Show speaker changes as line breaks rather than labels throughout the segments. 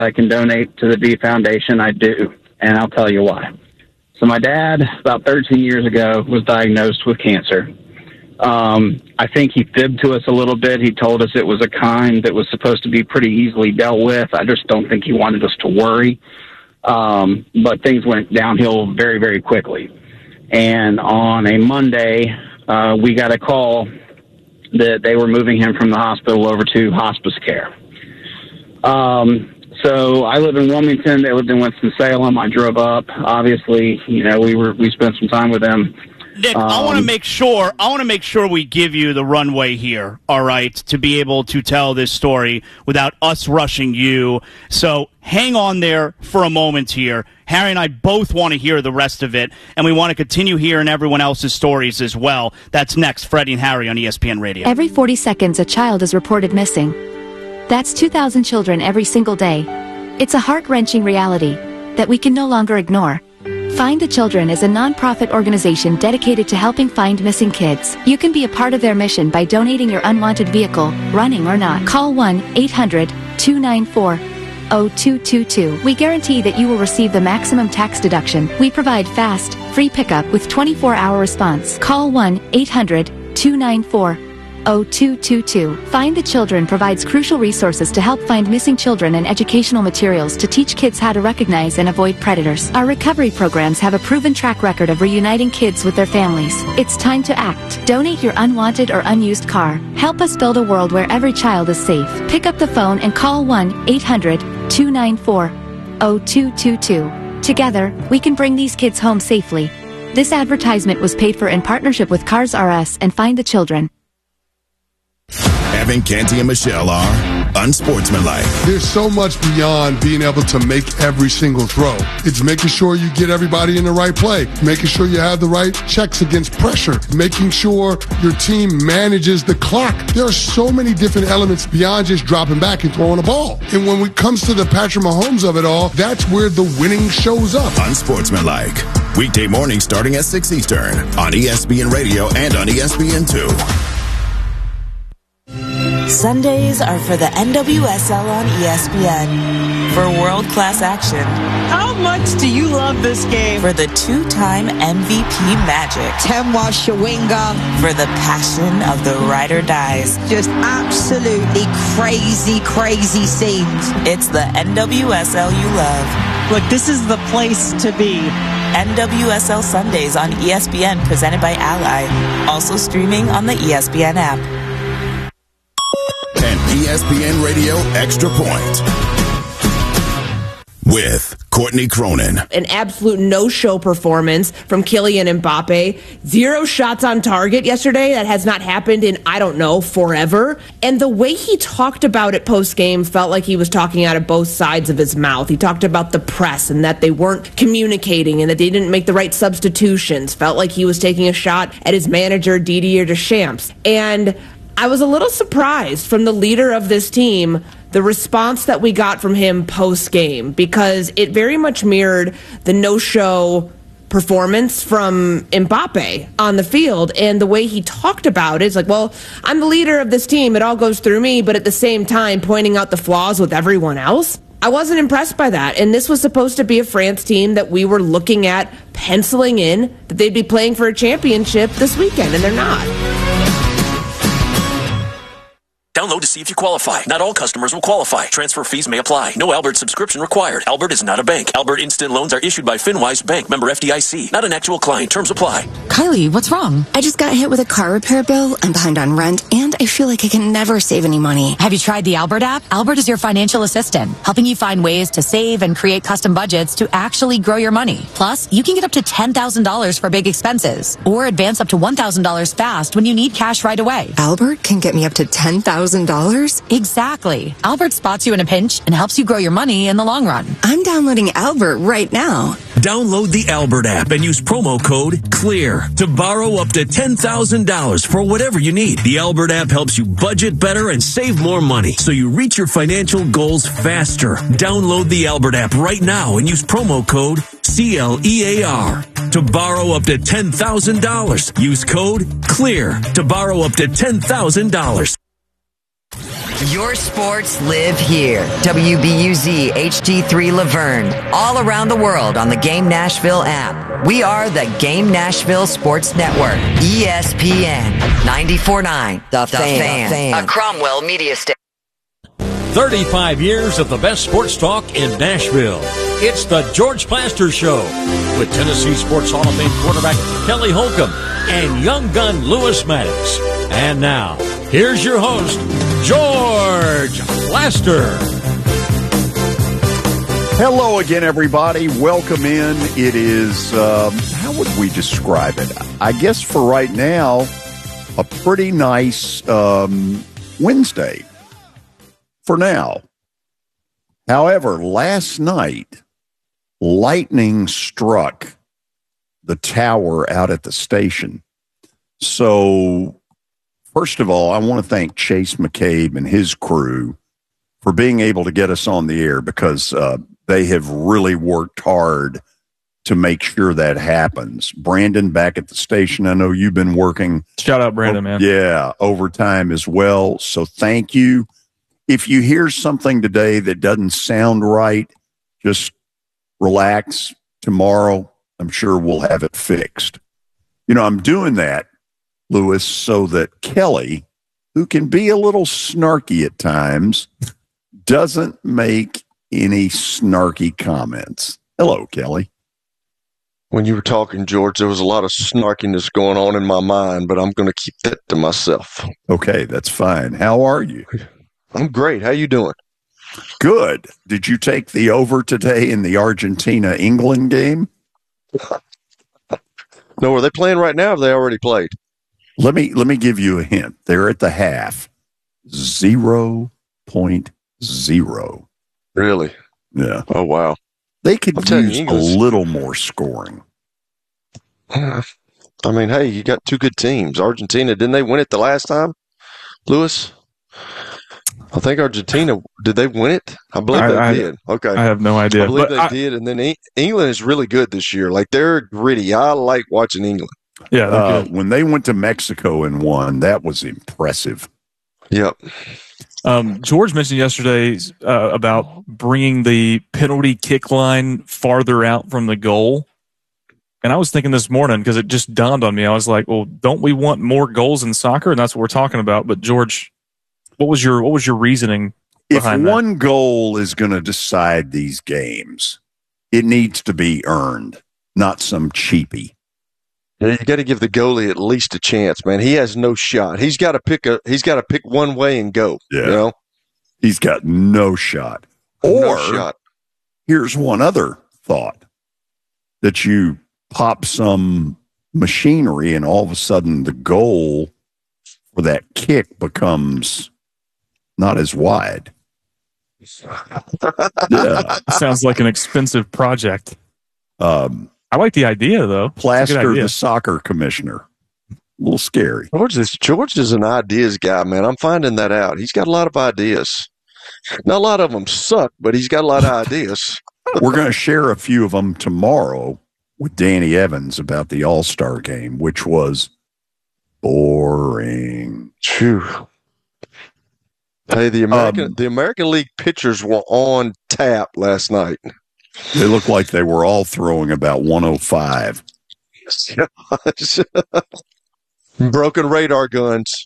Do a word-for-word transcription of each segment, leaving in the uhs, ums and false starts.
I can donate to the V Foundation, I do, and I'll tell you why. So my dad, about thirteen years ago, was diagnosed with cancer. Um, I think he fibbed to us a little bit. He told us it was a kind that was supposed to be pretty easily dealt with. I just don't think he wanted us to worry. Um, but things went downhill very, very quickly. And on a Monday, uh, we got a call that they were moving him from the hospital over to hospice care. Um, so I live in Wilmington. They lived in Winston-Salem. I drove up. Obviously, you know, we were we spent some time with them.
Nick,
um,
I want to make sure I want to make sure we give you the runway here, all right, to be able to tell this story without us rushing you. So hang on there for a moment here. Harry and I both want to hear the rest of it, and we want to continue hearing everyone else's stories as well. That's next, Freddie and Harry on E S P N Radio.
Every forty seconds, a child is reported missing. That's two thousand children every single day. It's a heart-wrenching reality that we can no longer ignore. Find the Children is a non-profit organization dedicated to helping find missing kids. You can be a part of their mission by donating your unwanted vehicle, running or not. Call one eight hundred two nine four zero two two two. We guarantee that you will receive the maximum tax deduction. We provide fast, free pickup with twenty-four hour response. Call one eight hundred two nine four zero two two two. Find the Children provides crucial resources to help find missing children and educational materials to teach kids how to recognize and avoid predators. Our recovery programs have a proven track record of reuniting kids with their families. It's time to act. Donate your unwanted or unused car. Help us build a world where every child is safe. Pick up the phone and call one eight hundred two nine four zero two two two. Together, we can bring these kids home safely. This advertisement was paid for in partnership with Cars R Us and Find the Children.
Evan, Canty, and Michelle are unsportsmanlike.
There's so much beyond being able to make every single throw. It's making sure you get everybody in the right play, making sure you have the right checks against pressure, making sure your team manages the clock. There are so many different elements beyond just dropping back and throwing a ball. And when it comes to the Patrick Mahomes of it all, that's where the winning shows up.
Unsportsmanlike. Weekday mornings starting at six Eastern on E S P N Radio and on E S P N two.
Sundays are for the N W S L on E S P N. For world-class action.
How much do you love this game?
For the two-time M V P magic.
Temwa Shawinga.
For the passion of the ride or dies.
Just absolutely crazy, crazy scenes.
It's the N W S L you love.
Look, this is the place to be.
N W S L Sundays on E S P N presented by Ally. Also streaming on the E S P N app.
E S P N Radio Extra Point with Courtney Cronin.
An absolute no-show performance from Kylian Mbappe. Zero shots on target yesterday. That has not happened in, I don't know, forever. And the way he talked about it post-game felt like he was talking out of both sides of his mouth. He talked about the press and that they weren't communicating and that they didn't make the right substitutions. Felt like he was taking a shot at his manager, Didier Deschamps. And I was a little surprised from the leader of this team, the response that we got from him post-game, because it very much mirrored the no-show performance from Mbappe on the field. And the way he talked about it is like, well, I'm the leader of this team. It all goes through me, but at the same time pointing out the flaws with everyone else. I wasn't impressed by that. And this was supposed to be a France team that we were looking at penciling in that they'd be playing for a championship this weekend, and they're not.
Download to see if you qualify. Not all customers will qualify. Transfer fees may apply. No Albert subscription required. Albert is not a bank. Albert Instant Loans are issued by FinWise Bank, member F D I C. Not an actual client. Terms apply.
Kylie, what's wrong? I just got hit with a car repair bill. I'm behind on rent, and I feel like I can never save any money.
Have you tried the Albert app? Albert is your financial assistant, helping you find ways to save and create custom budgets to actually grow your money. Plus, you can get up to ten thousand dollars for big expenses, or advance up to one thousand dollars fast when you need cash right away.
Albert can get me up to ten thousand dollars?
Exactly. Albert spots you in a pinch and helps you grow your money in the long run.
I'm downloading Albert right now.
Download the Albert app and use promo code CLEAR to borrow up to ten thousand dollars for whatever you need. The Albert app helps you budget better and save more money so you reach your financial goals faster. Download the Albert app right now and use promo code C L E A R to borrow up to ten thousand dollars. Use code CLEAR to borrow up to ten thousand dollars.
Your sports live here. W B U Z H D three Laverne. All around the world on the Game Nashville app. We are the Game Nashville Sports Network. E S P N ninety-four point nine. The, the fan. fan. A Cromwell media station.
thirty-five years of the best sports talk in Nashville. It's the George Plaster Show with Tennessee Sports Hall of Fame quarterback Kelly Holcomb and young gun Lewis Maddox. And now, here's your host, George Plaster.
Hello again, everybody. Welcome in. It is, um, how would we describe it? I guess for right now, a pretty nice um, Wednesday. For now. However, last night, lightning struck the tower out at the station. So, first of all, I want to thank Chase McCabe and his crew for being able to get us on the air because uh, they have really worked hard to make sure that happens. Brandon, back at the station, I know you've been working.
Shout out, Brandon, man.
Yeah, overtime as well. So, thank you. If you hear something today that doesn't sound right, just relax. Tomorrow, I'm sure we'll have it fixed. You know, I'm doing that, Lewis, so that Kelly, who can be a little snarky at times, doesn't make any snarky comments. Hello, Kelly.
When you were talking, George, there was a lot of snarkiness going on in my mind, but I'm going to keep that to myself.
Okay, that's fine. How are you?
I'm great. How you doing?
Good. Did you take the over today in the Argentina-England game?
No, are they playing right now or have they already played?
Let me let me give you a hint. They're at the half. Zero point zero.
Really?
Yeah.
Oh, wow.
They could
I'm
use a little more scoring.
I mean, hey, you got two good teams. Argentina, didn't they win it the last time, Lewis? I think Argentina, did they win it? I believe they
I,
did. Okay.
I have no idea.
I believe
but
they
I,
did. And then e- England is really good this year. Like, they're gritty. I like watching England.
Yeah.
Uh, when they went to Mexico and won, that was impressive.
Yep.
Um, George mentioned yesterday uh, about bringing the penalty kick line farther out from the goal. And I was thinking this morning, because it just dawned on me, I was like, well, don't we want more goals in soccer? And that's what we're talking about. But George, what was your what was your reasoning behind that?
If one goal is going to decide these games, it needs to be earned, not some cheapie.
Yeah, you got to give the goalie at least a chance, man. He has no shot. He's got to pick a. He's got to pick one way and go.
Yeah,
you know?
He's got no shot. Or
no shot.
Here's one other thought: that you pop some machinery, and all of a sudden the goal for that kick becomes not as wide.
Yeah, sounds like an expensive project.
Um.
I like the idea, though.
Plaster, the soccer commissioner. A little scary.
George is, George is an ideas guy, man. I'm finding that out. He's got a lot of ideas. Not a lot of them suck, but he's got a lot of ideas.
We're going to share a few of them tomorrow with Danny Evans about the All-Star game, which was boring.
Phew. Hey, the American um, the American League pitchers were on tap last night.
They looked like they were all throwing about one oh five.
Broken radar guns.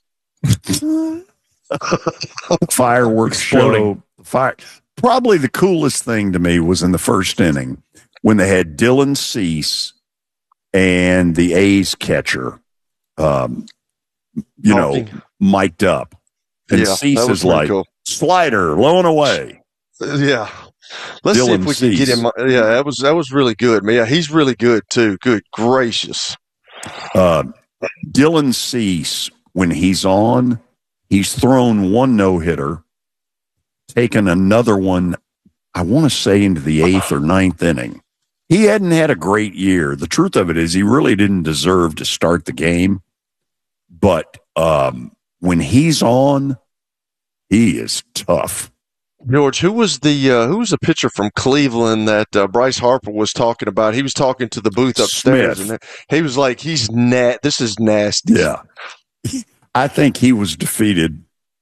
Fireworks show. Fire. Probably the coolest thing to me was in the first inning when they had Dylan Cease and the A's catcher, um, you
Talking.
know, mic'd up. And
yeah,
Cease is like, cool. Slider, low and away.
Yeah. Let's
Dylan
see if we
Cease.
can get him. Yeah, that was that was really good. Man, yeah, he's really good too. Good gracious.
Uh, Dylan Cease, when he's on, he's thrown one no-hitter, taken another one, I want to say into the eighth or ninth inning. He hadn't had a great year. The truth of it is he really didn't deserve to start the game. But um, when he's on, he is tough.
George, who was the uh, who was the pitcher from Cleveland that uh, Bryce Harper was talking about? He was talking to the booth upstairs,
Smith.
and he was like, "He's nat. This is nasty."
Yeah, I think he was defeated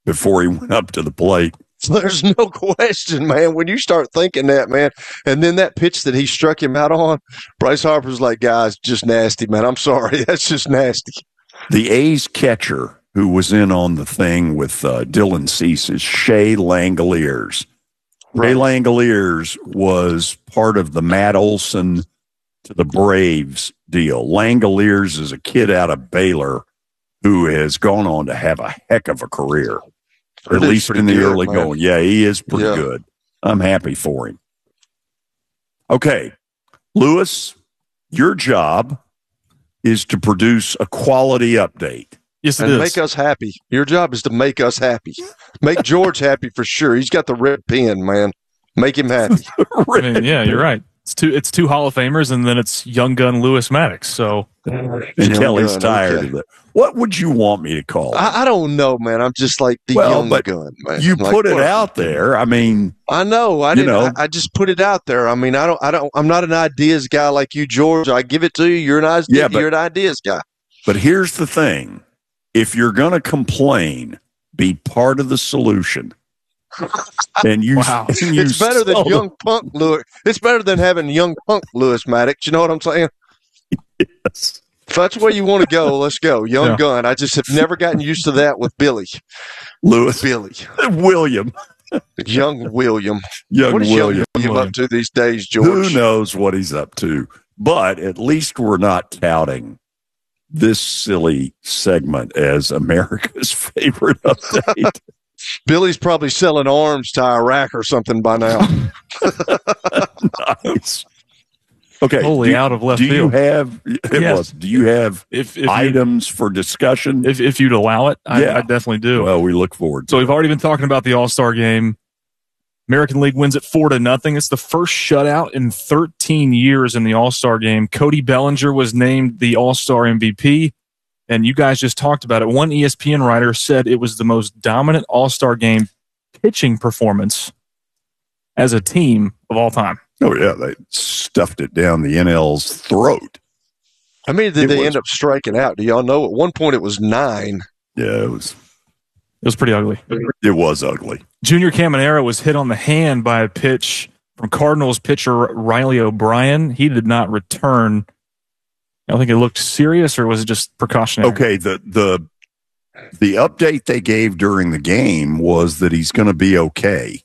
before he went up to the plate.
There's no question, man. When you start thinking that, man, and then that pitch that he struck him out on, Bryce Harper's like, guys, just nasty, man. I'm sorry. That's just nasty.
The A's catcher who was in on the thing with uh, Dylan Cease is Shea Langoliers. Right. Shea Langoliers was part of the Matt Olson to the Braves deal. Langoliers is a kid out of Baylor who has gone on to have a heck of a career. At least in the good, early man. going. Yeah, he is pretty yeah. good. I'm happy for him. Okay, Lewis, your job is to produce a quality update.
Yes, it
and
is.
Make us happy. Your job is to make us happy. Make George happy for sure. He's got the red pen, man. Make him happy.
I mean, yeah, you're right. It's two. It's two Hall of Famers, and then it's young gun Lewis Maddox. So
and Kelly's tired okay. of it. What would you want me to call him?
I, I don't know, man. I'm just like the
well,
young
but
gun, man.
You
like,
put it
what?
out there. I mean,
I know. I didn't. Know. I, I just put it out there. I mean, I don't. I don't. I'm not an ideas guy like you, George. I give it to you. You're an ideas. Yeah, but, you're an ideas guy.
But here's the thing: if you're going to complain, be part of the solution. And you,
wow.
and you
it's better than young them. punk Lewis. It's better than having young punk Lewis Maddox. You know what I'm saying?
Yes.
If that's where you want to go, let's go. Young yeah. gun. I just have never gotten used to that with Billy.
Lewis.
Billy.
William.
Young William.
Young
what is
William.
Young William up to these days, George?
Who knows what he's up to? But at least we're not touting this silly segment as America's favorite update.
Billy's probably selling arms to Iraq or something by now.
Nice. Okay.
Totally
do,
out of left
do
field.
You have, it
yes.
was, do you have if, if items you, for discussion?
If if you'd allow it, I,
yeah.
I definitely do.
Well, we look forward to
So
it.
we've already been talking about the All-Star game. American League wins it four to nothing. It's the first shutout in thirteen years in the All-Star game. Cody Bellinger was named the All-Star M V P. And you guys just talked about it. One E S P N writer said it was the most dominant All-Star game pitching performance as a team of all time.
Oh, yeah. They stuffed it down the N L's throat.
I mean, did it they was, end up striking out? Do y'all know? At one point, it was nine.
Yeah, it was.
It was pretty ugly.
It was ugly.
Junior Caminero was hit on the hand by a pitch from Cardinals pitcher Riley O'Brien. He did not return. I don't think it looked serious, or was it just precautionary?
Okay, the the the update they gave during the game was that he's going to be okay.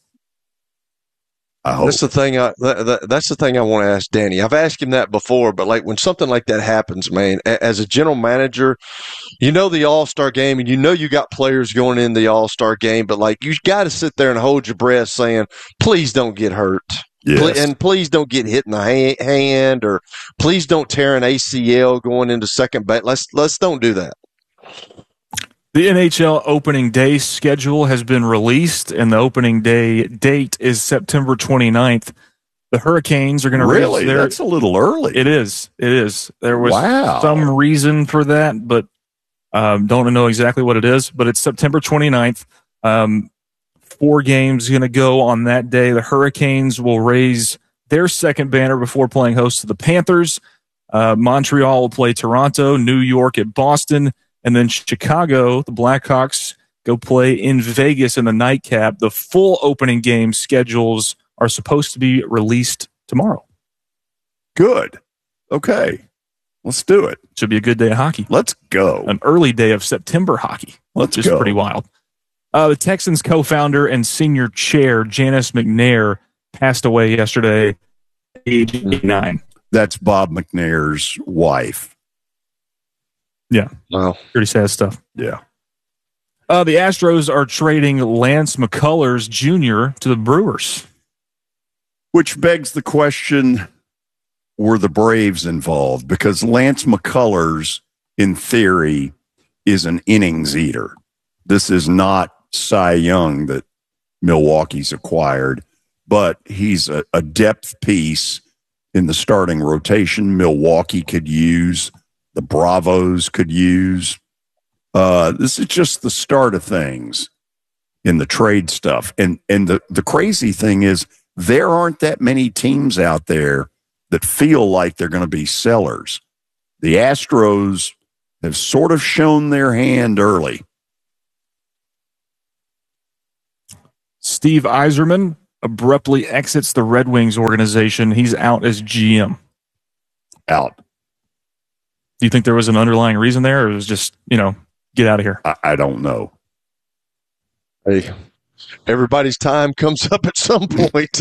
I hope.
That's the thing. I that, that, that's the thing I want to ask Danny. I've asked him that before, but like when something like that happens, man, a, as a general manager, you know the All-Star game, and you know you got players going in the All-Star game, but like you got to sit there and hold your breath, saying, "Please don't get hurt."
Yes.
And please don't get hit in the hand, or please don't tear an A C L going into second base. Let's let's don't do that.
The N H L opening day schedule has been released, and the opening day date is September twenty-ninth. The Hurricanes are going to
really.
Their,
That's a little early.
It is. It is. There was
wow.
some reason for that, but um, don't know exactly what it is. But it's September twenty-ninth. Um, Four games going to go on that day. The Hurricanes will raise their second banner before playing host to the Panthers. Uh, Montreal will play Toronto, New York at Boston, and then Chicago, the Blackhawks, go play in Vegas in the nightcap. The full opening game schedules are supposed to be released tomorrow.
Good. Okay. Let's do it.
Should be a good day of hockey.
Let's go.
An early day of September hockey.
Let's
which
go.
is pretty wild. Uh, the Texans co-founder and senior chair, Janice McNair, passed away yesterday, age eighty-nine.
That's Bob McNair's wife.
Yeah.
Wow.
Pretty sad stuff.
Yeah.
Uh, the Astros are trading Lance McCullers Junior to the Brewers.
Which begs the question, were the Braves involved? Because Lance McCullers, in theory, is an innings eater. This is not Cy Young that Milwaukee's acquired, but he's a, a depth piece in the starting rotation. Milwaukee could use, the Bravos could use. Uh, this is just the start of things in the trade stuff. And and the, the crazy thing is there aren't that many teams out there that feel like they're going to be sellers. The Astros have sort of shown their hand early.
Steve Yzerman abruptly exits the Red Wings organization. He's out as G M.
Out.
Do you think there was an underlying reason there, or it was just, you know, get out of here?
I, I don't know.
Hey, everybody's time comes up at some point.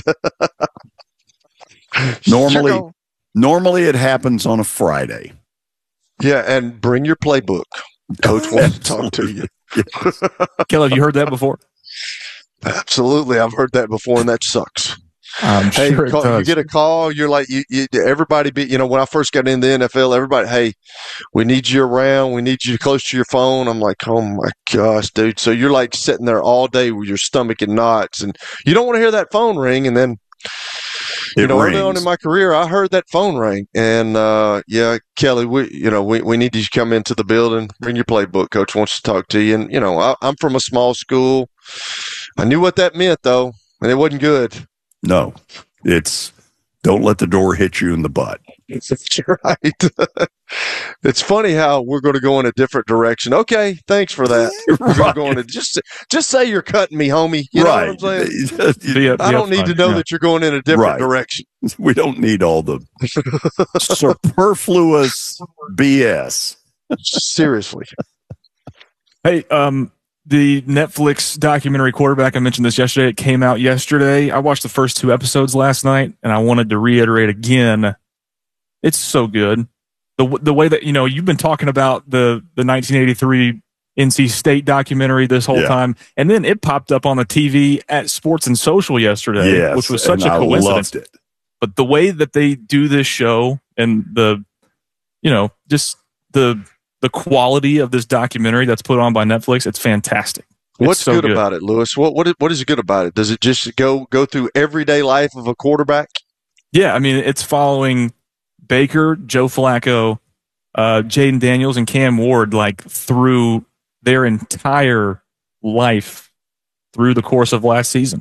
normally,
Sure.
normally it happens on a Friday.
Yeah, and bring your playbook. Coach wants to talk to you.
Kelly, have you heard that before?
Absolutely, I've heard that before, and that sucks.
I'm
hey,
sure it
call,
does.
you get a call. You're like, you, you, everybody. Be, you know, when I first got in the N F L, everybody, hey, we need you around. We need you close to your phone. I'm like, oh my gosh, dude. So you're like sitting there all day with your stomach in knots, and you don't want to hear that phone ring. And then, you
It
know, early
rings.
on in my career, I heard that phone ring, and uh, yeah, Kelly, we, you know, we, we need you to come into the building, bring your playbook. Coach wants to talk to you, and you know, I, I'm from a small school. I knew what that meant, though, and it wasn't good.
No, it's don't let the door hit you in the butt.
You're right. It's funny how we're going to go in a different direction. Okay, thanks for that. We're
Right.
going to just just say you're cutting me, homie. You know
right.
what I'm saying?
Be up-
I
be
don't need
upfront,
to know
yeah.
that you're going in a different
Right.
direction.
We don't need all the superfluous B S.
Seriously.
Hey, um, the Netflix documentary Quarterback, I mentioned this yesterday. It came out yesterday. I watched the first two episodes last night, and I wanted to reiterate again. It's so good. The the way that, you know, you've been talking about the, the nineteen eighty-three N C State documentary this whole
Yeah.
time, and then it popped up on the T V at Sports and Social yesterday,
Yes,
which was such
and
a
I
coincidence.
loved it.
But the way that they do this show and the, you know, just the the quality of this documentary that's put on by Netflix, it's fantastic. It's
What's
so
good, about it, Lewis? What what is, what is good about it? Does it just go go through everyday life of a quarterback?
Yeah, I mean, it's following Baker, Joe Flacco, uh, Jaden Daniels, and Cam Ward like through their entire life through the course of last season.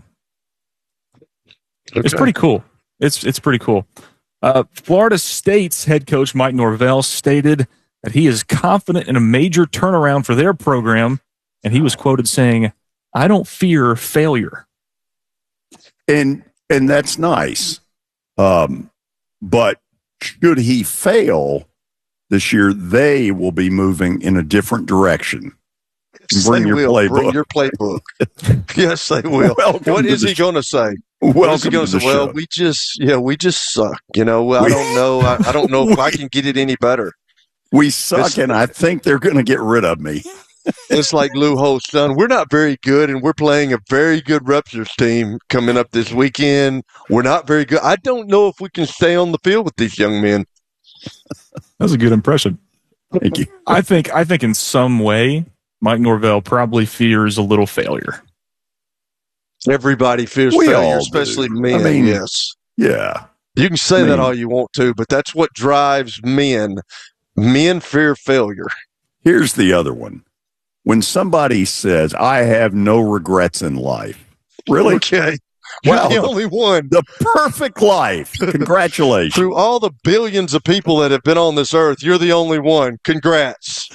It's
Okay.
pretty cool. It's it's pretty cool. Uh, Florida State's head coach Mike Norvell stated that he is confident in a major turnaround for their program, and he was quoted saying, "I don't fear failure."
And and that's nice. Um, but should he fail this year, they will be moving in a different direction. Bring
They
your
will.
playbook.
Bring your playbook. Yes, they will.
Welcome
What
to
is
the
he
sh-
going to say? What is he
Welcome
going
to
to
the
say? Well,
show.
we just, yeah, we just suck. You know, I
We-
don't know. I, I don't know if I can get it any better.
We suck,
It's-
and I think they're going to get rid of me.
It's like Lou Holt's son. We're not very good, and we're playing a very good Ruptures team coming up this weekend. We're not very good. I don't know if we can stay on the field with these young men.
That was a good impression.
Thank you.
I think I think in some way Mike Norvell probably fears a little failure.
Everybody fears
We
failure,
all do.
especially men.
I mean,
yes.
Yeah.
You can say
I
that
mean-
all you want to, but that's what drives men. Men fear failure.
Here's the other one. When somebody says, I have no regrets in life. Really?
Okay. You're
Well,
the
the-
only one.
The perfect life. Congratulations.
Through all the billions of people that have been on this earth, you're the only one. Congrats.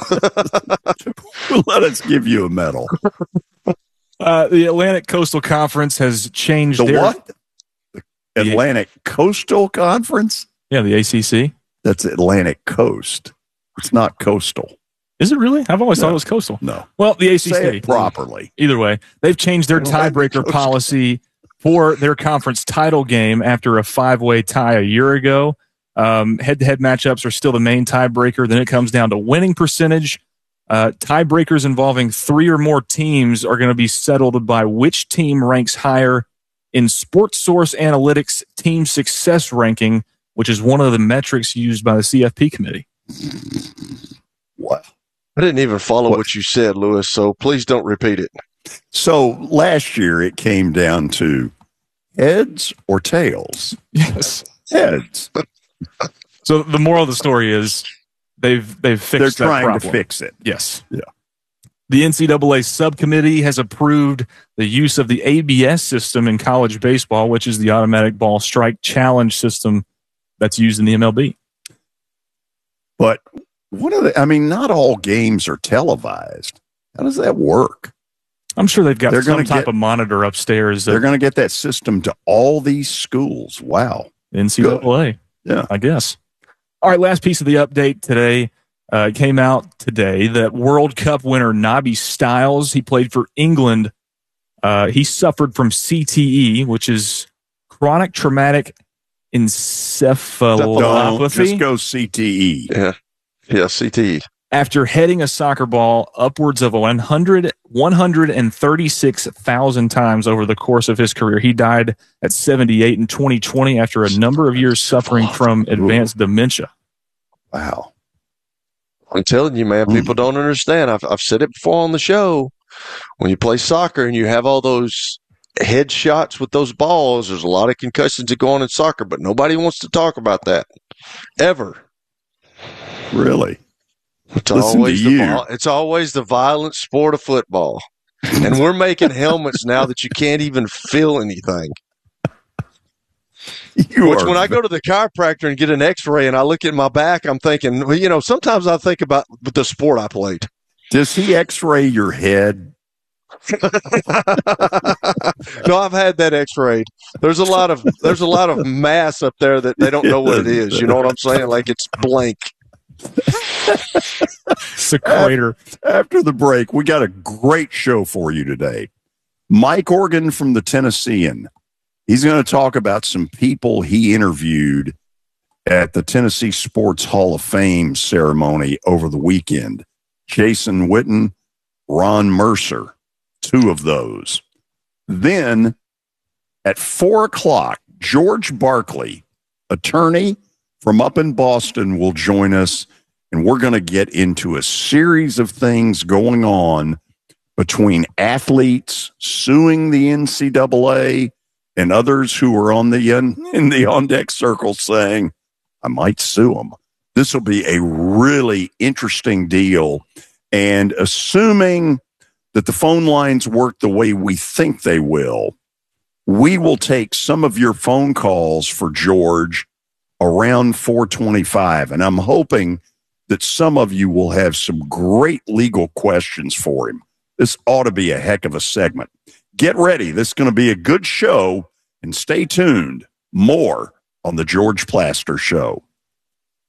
Let us give you a medal.
Uh, the Atlantic Coastal Conference has changed
The
their
what? The Atlantic Coastal Conference?
Yeah, the A C C.
That's Atlantic Coast. It's not coastal.
Is it really? I've always
No.
thought it was coastal.
No.
Well, the A C C.
Say it properly.
Either way, they've changed their tiebreaker policy for their conference title game after a five-way tie a year ago. Um, head-to-head matchups are still the main tiebreaker. Then it comes down to winning percentage. Uh, tiebreakers involving three or more teams are going to be settled by which team ranks higher in Sports Source Analytics Team Success Ranking, which is one of the metrics used by the C F P committee.
What?
I didn't even follow
What?
what you said, Lewis, so please don't repeat it.
So last year it came down to heads or tails.
Yes.
Heads.
So the moral of the story is they've they've fixed
They're
that
trying to
problem.
fix it.
Yes.
Yeah.
The N C double A subcommittee has approved the use of the A B S system in college baseball, which is the automatic ball strike challenge system that's used in the M L B.
But what are they? I mean, not all games are televised. How does that work?
I'm sure they've got
They're
some
gonna
type
get-
of monitor upstairs. That
They're going to get that system to all these schools. Wow.
N C double A.
Yeah.
I guess. All right, last piece of the update today. Uh, it came out today that World Cup winner Nabi Styles, he played for England. Uh, he suffered from C T E, which is chronic traumatic encephalopathy.
Don't just go C T E.
Yeah. Yeah, C T E.
After heading a soccer ball upwards of one hundred, one hundred thirty-six thousand times over the course of his career. He died at seventy-eight in twenty twenty after a number of years suffering from advanced dementia.
Wow.
I'm telling you, man, people don't understand. I've, I've said it before on the show. When you play soccer and you have all those headshots with those balls, there's a lot of concussions that go on in soccer, but nobody wants to talk about that. Ever.
Really?
It's
Listen
always
to
the
you.
vol- it's always the violent sport of football. And we're making helmets now that you can't even feel anything.
You
Which
are
when I go to the chiropractor and get an x-ray and I look at my back, I'm thinking, well, you know, sometimes I think about the sport I played.
Does he x-ray your head?
No, I've had that x-rayed. There's a lot of there's a lot of mass up there that they don't know what it is. You know what I'm saying? Like it's blank.
It's a crater.
After the break, we got a great show for you today. Mike Organ from the Tennessean. He's going to talk about some people he interviewed at the Tennessee Sports Hall of Fame ceremony over the weekend. Jason Witten, Ron Mercer, two of those. Then at four o'clock, George Barkley, attorney from up in Boston, will join us, and we're going to get into a series of things going on between athletes suing the N C double A and others who are on the in the on-deck circle saying, I might sue them. This will be a really interesting deal. And assuming that the phone lines work the way we think they will, we will take some of your phone calls for George around four twenty-five. And I'm hoping that some of you will have some great legal questions for him. This ought to be a heck of a segment. Get ready. This is going to be a good show, and stay tuned. More on the George Plaster Show.